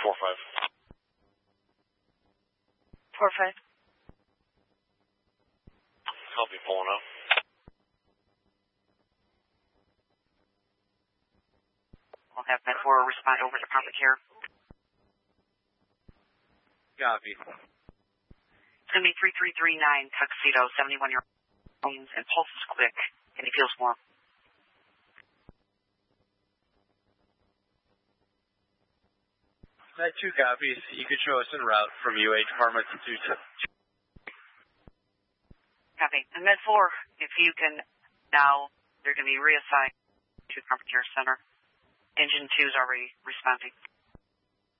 4-5. 4-5. Copy, pulling up. We'll have Med 4 respond over to Proper Care. Copy. It's going to be 3339 Tuxedo, 71-year-old and pulse is quick, and he feels warm. Med 2 copies. You could show us en route from UH Pharma to 2. Copy. And Med 4, if you can now, they're going to be reassigned to Proper Care Center. Engine 2 is already responding.